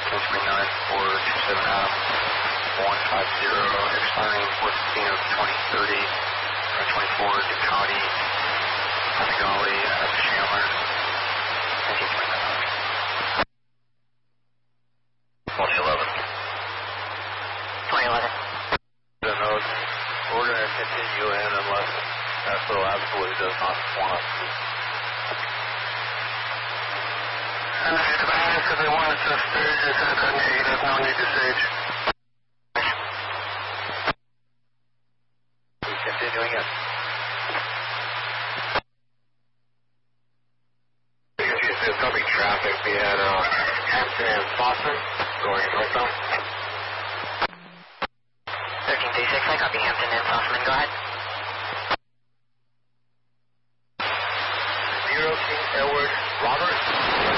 Kingsbury 9427 Adam 150, expiring 415 of 2030, 24 Ducati, Panigale, Chandler, 1929. 2011. 2011. The note, we're going to continue in unless Nashville absolutely does not want us to. If they want us to stage, they said that negative, no need to stage. Continuing in. There's going to be traffic via Hampton and Boston going northbound. 1336, I copy Hampton and Sossaman, go ahead. 0 King Edward Robert.